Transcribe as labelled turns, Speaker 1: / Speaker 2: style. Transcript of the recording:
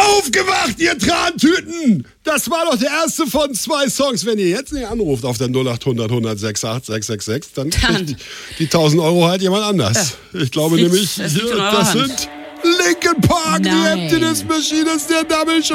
Speaker 1: Aufgewacht, ihr Trantüten! Das war doch der erste von 2 Songs. Wenn ihr jetzt nicht anruft auf der 0800 106 666, dann kriegt die 1.000 € halt jemand anders. Ich glaube nämlich, das sind Linkin Park, die Emptiness Machine, das ist der Double Shot.